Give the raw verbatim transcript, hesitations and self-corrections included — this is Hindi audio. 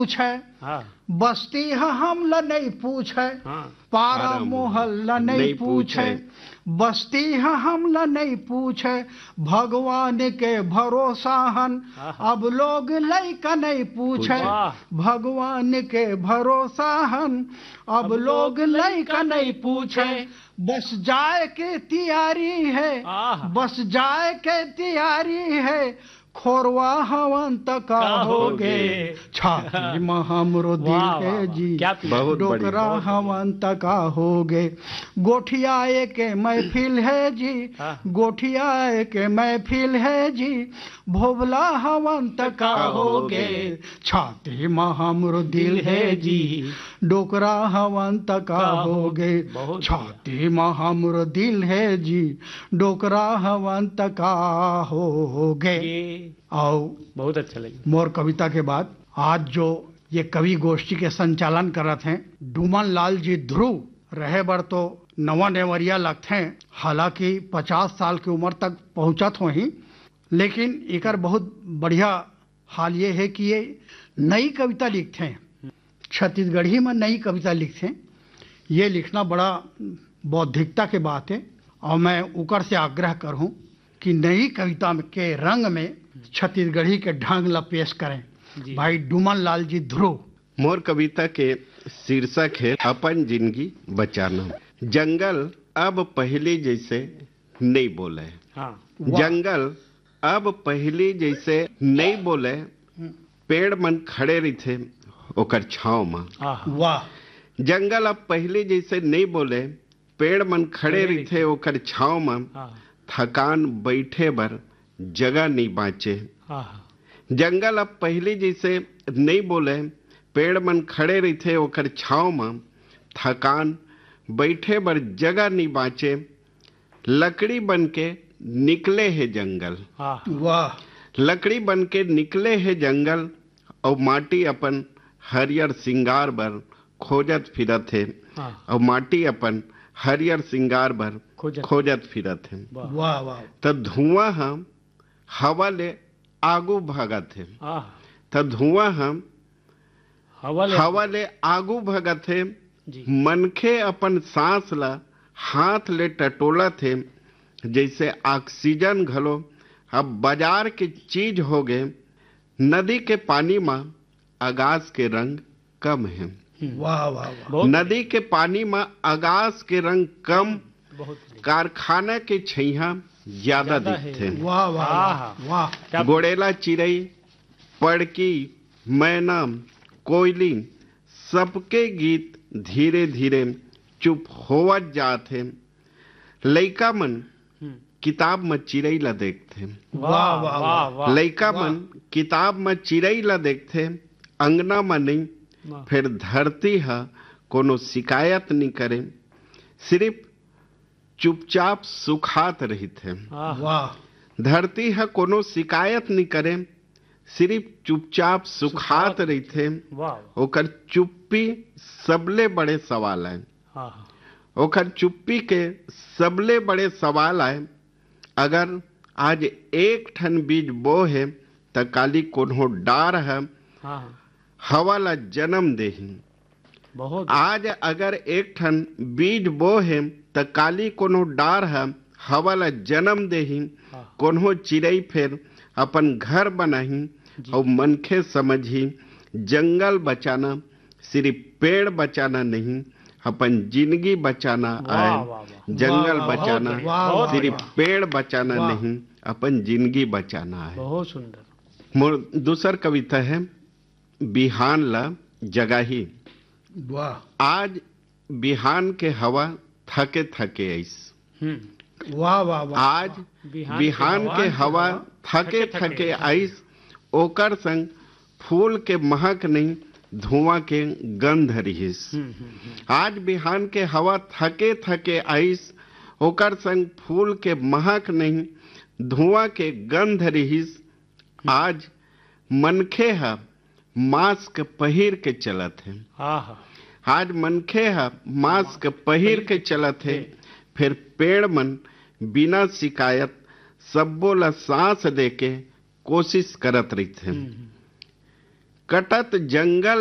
पूछे हाँ बस्ती है हमला नहीं पूछे, हाँ पारा मोहल्ला नहीं पूछे, बस्ती है हमला नहीं पूछे, भगवान के भरोसा हन अब लोग लइका नहीं पूछे, भगवान के भरोसा हन अब लोग लइका नहीं पूछे, बस जाए के तैयारी है, बस जाए के तैयारी है, खोरवा हवन तक होगे, छाती में हमरो दिल है जी, डोकरा हवन तक होगे, गोठियाए के महफिल है जी, गोठियाए के महफिल है जी, भोबला हवन तक होगे, छाती में हमरो दिल है जी, डोकरा हवन तक होगे, छाती में हमरो दिल है जी, डोकरा हवन तक होगे। आओ बहुत अच्छा लगा मोर कविता के बाद आज जो ये कवि गोष्ठी के संचालन करत हैं डूमन लाल जी ध्रुव रहे बर तो नवा नेवरिया लगते हैं, हालांकि पचास साल की उम्र तक पहुंचत हो ही, लेकिन एकर बहुत बढ़िया हाल ये है कि ये नई कविता लिखते हैं, छत्तीसगढ़ी में नई कविता लिखते हैं। ये लिखना बड़ा बौद्धिकता के बात है और मैं उकर से आग्रह करूं कि नई कविता के रंग में छत्तीसगढ़ी के ढंग ला पेश करें भाई डूमन लाल जी ध्रुव। मोर कविता के शीर्षक है अपन जिंदगी बचाना। जंगल अब पहले जैसे नहीं बोले, हाँ जंगल अब पहले जैसे नहीं बोले, पेड़ मन खड़े रहते ओकर छाव में। वाह। जंगल अब पहले जैसे नहीं बोले, पेड़ मन खड़े रहते ओकर छाव में, थकान बैठे बर जगह नहीं बाँचे। जंगल अब पहले जैसे नहीं बोले, पेड़ मन खड़े रहते ओकर छाव में, थकान बैठे बर जगह नहीं बाँचे, लकड़ी बन के निकले है जंगल। वाह। लकड़ी बन के निकले है जंगल और माटी अपन हरियर सिंगार बर खोजत फिरत है, और माटी अपन हरियर सिंगार बर खोजत फिरत है। वाह वाह। तो धुआं हम हवा ले आगू भागत है, तो धुआं हम हवा ले आगू भगत है, मनखे अपन सांस ला हाथ ले टटोलत है, जैसे ऑक्सीजन घलो अब बाजार के चीज हो गए। नदी के पानी में आकाश के रंग कम है। वाह वाह वाह। नदी के पानी में आकाश के रंग कम, कारखाना के छैया ज्यादा दिखते हैं। वाह वाह वाह। गोड़ेला चिड़ई, पड़की, मैना, कोयली सबके गीत धीरे धीरे चुप होवत जात है। लइका मन किताब में चिड़ई ला देखते, वाह वाह वाह। लइका मन किताब में चिड़ई ला देखते, अंगना में नहीं, फिर धरती है कोनो शिकायत नहीं करे, सिर्फ चुपचाप सुखात रहते। वाह। धरती है कोनो शिकायत नहीं करे, सिर्फ चुपचाप सुखात रहते। ओकर चुप्पी सबले बड़े सवाल है, ओकर चुप्पी के सबले बड़े सवाल है। अगर आज एक ठन बीज बो है तो काली कोनो डार है हवा ला जन्म देही। आज अगर एक ठन बीज बो है तो काली कोनो डार है हवा ला जन्म देही। कोनो चिड़ई फिर अपन घर बनाही और मनखे समझी जंगल बचाना सिर्फ पेड़ बचाना नहीं, अपन जिंदगी बचाना है। जंगल बचाना सिर्फ पेड़ बचाना नहीं, अपन जिंदगी बचाना है। बहुत सुंदर। मोर दूसर कविता है बिहान ला जगाही। वाह। आज बिहान के हवा थके थके ऐस। वाह वाह वाह। आज बिहान के हवा थके थके ऐस, ओकर संग फूल के महक नहीं, धुआं के गंध रहिस। आज बिहान के हवा थके थके आइस, ओकर संग फूल के महक नहीं, धुआं के गंध रहिस। आज मनखे है मास्क पहिर के चलत है, आज मनखे है मास्क पहिर के चलत है। फिर पेड़ मन बिना शिकायत सबो ला सांस दे के कोशिश करत रहते। कटत जंगल